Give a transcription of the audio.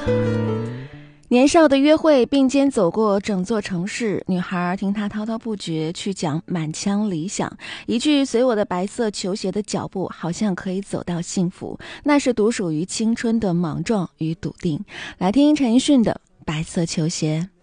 年少的约会并肩走过整座城市，女孩听他滔滔不绝去讲满腔理想，一句随我的白色球鞋的脚步好像可以走到幸福，那是独属于青春的莽撞与笃定。来听陈奕迅的白色球鞋。